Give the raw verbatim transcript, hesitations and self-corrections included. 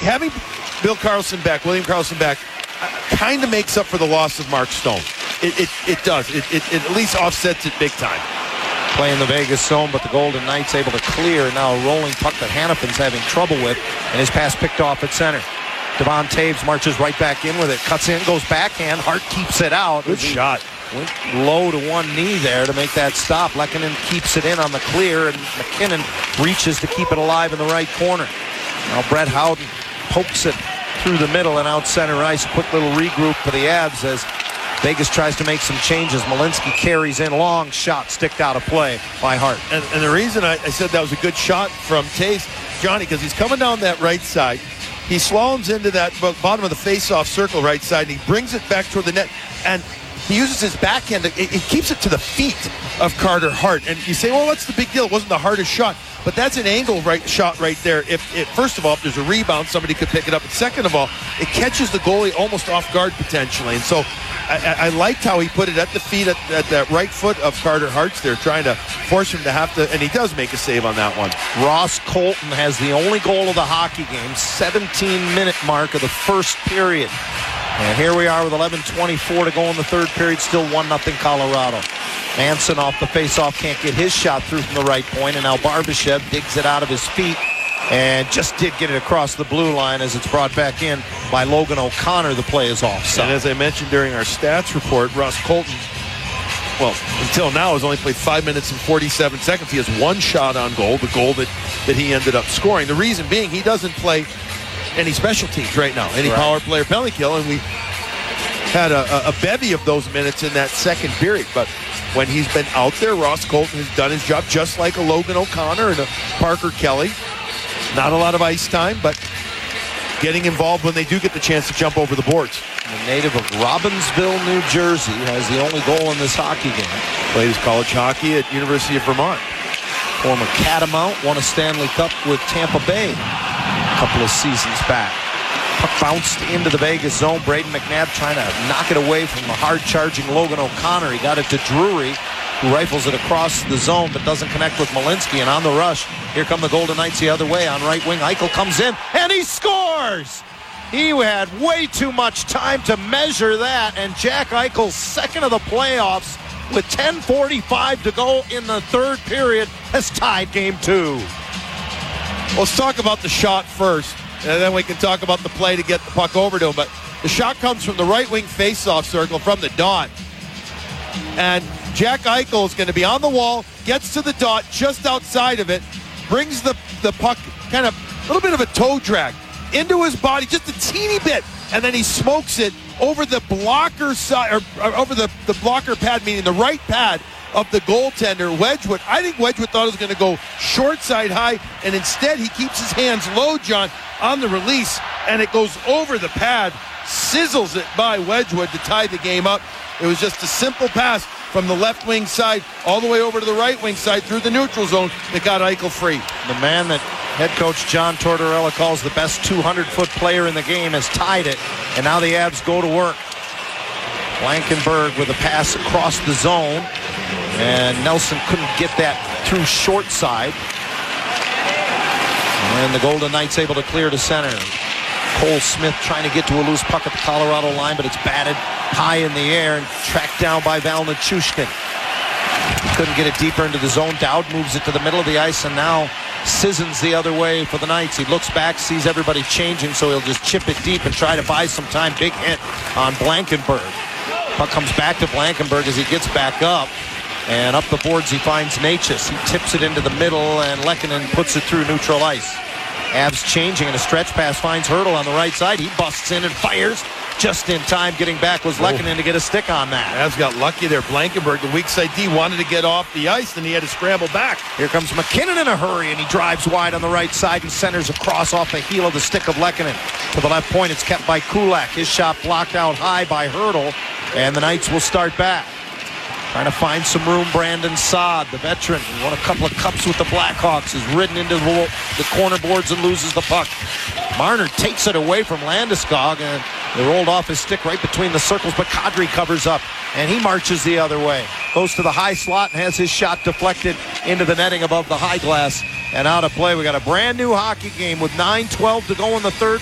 having Bill Carlson back, William Carlson back, uh, kind of makes up for the loss of Mark Stone. It it, it does. It, it, it at least offsets it big time. Playing the Vegas zone, but the Golden Knights able to clear. Now a rolling puck that Hannafin's having trouble with, and his pass picked off at center. Devon Taves marches right back in with it, cuts in, goes backhand. Hart keeps it out. Good shot. Went low to one knee there to make that stop. Lehkonen keeps it in on the clear, and McKinnon reaches to keep it alive in the right corner. Now Brett Howden pokes it through the middle and out center ice. Quick little regroup for the Avs as Vegas tries to make some changes. Malinsky carries in, long shot, sticked out of play by Hart. And, and the reason I, I said that was a good shot from Taves, Johnny, because he's coming down that right side. He slaloms into that bottom of the face-off circle right side, and he brings it back toward the net. And he uses his backhand. It, it keeps it to the feet of Carter Hart. And you say, well, what's the big deal? It wasn't the hardest shot. But that's an angle right shot right there. If it, first of all, if there's a rebound, somebody could pick it up. And second of all, it catches the goalie almost off guard potentially. And so I, I, I liked how he put it at the feet, at, at that right foot of Carter Hart's there, trying to force him to have to, and he does make a save on that one. Ross Colton has the only goal of the hockey game, seventeen-minute mark of the first period. And here we are with eleven twenty-four to go in the third period, still one nothing Colorado. Manson off the face-off, can't get his shot through from the right point, and now Barbashev digs it out of his feet and just did get it across the blue line as it's brought back in by Logan O'Connor. The play is off. And as I mentioned during our stats report, Ross Colton, well, until now has only played five minutes and forty-seven seconds. He has one shot on goal, the goal that, that he ended up scoring. The reason being he doesn't play any special teams right now, any right. power play or penalty kill, and we had a, a bevy of those minutes in that second period. But when he's been out there, Ross Colton has done his job just like a Logan O'Connor and a Parker Kelly. Not a lot of ice time, but getting involved when they do get the chance to jump over the boards. The native of Robbinsville, New Jersey, has the only goal in this hockey game. Played his college hockey at University of Vermont. Former Catamount, won a Stanley Cup with Tampa Bay a couple of seasons back. Puck bounced into the Vegas zone. Braden McNabb trying to knock it away from the hard-charging Logan O'Connor. He got it to Drury, who rifles it across the zone but doesn't connect with Malinsky. And on the rush, here come the Golden Knights the other way. On right wing, Eichel comes in, and he scores! He had way too much time to measure that, and Jack Eichel's second of the playoffs with ten forty-five to go in the third period has tied game two. Let's talk about the shot first, and then we can talk about the play to get the puck over to him. But the shot comes from the right wing face-off circle from the dot. And Jack Eichel is going to be on the wall, gets to the dot just outside of it, brings the, the puck kind of a little bit of a toe drag into his body, just a teeny bit, and then he smokes it over the blocker side, or, or over the, the blocker pad, meaning the right pad of the goaltender, Wedgwood. I think Wedgwood thought it was going to go short side high, and instead he keeps his hands low, John, on the release, and it goes over the pad, sizzles it by Wedgwood to tie the game up. It was just a simple pass from the left wing side all the way over to the right wing side through the neutral zone that got Eichel free. The man that head coach John Tortorella calls the best two hundred foot player in the game has tied it, and now the Avs go to work. Blankenberg with a pass across the zone, and Nelson couldn't get that through short side. And the Golden Knights able to clear to center. Cole Smith trying to get to a loose puck at the Colorado line, but it's batted high in the air and tracked down by Val Nichushkin. Couldn't get it deeper into the zone. Dowd moves it to the middle of the ice, and now Sissons the other way for the Knights. He looks back, sees everybody changing, so he'll just chip it deep and try to buy some time. Big hit on Blankenberg. Puck comes back to Blankenberg as he gets back up. And up the boards he finds Natchez. He tips it into the middle, and Lehkonen puts it through neutral ice. Avs changing, and a stretch pass finds Hurdle on the right side. He busts in and fires. Just in time getting back was Lehkonen to get a stick on that. Avs got lucky there. Blankenberg, the weak side D, wanted to get off the ice, and he had to scramble back. Here comes McKinnon in a hurry, and he drives wide on the right side and centers across off the heel of the stick of Lehkonen. To the left point, it's kept by Kulak. His shot blocked out high by Hurdle, and the Knights will start back. Trying to find some room, Brandon Saad, the veteran, who won a couple of cups with the Blackhawks, is ridden into the, the corner boards and loses the puck. Marner takes it away from Landeskog, and it rolled off his stick right between the circles, but Kadri covers up, and he marches the other way. Goes to the high slot and has his shot deflected into the netting above the high glass and out of play. We got a brand new hockey game with nine twelve to go in the third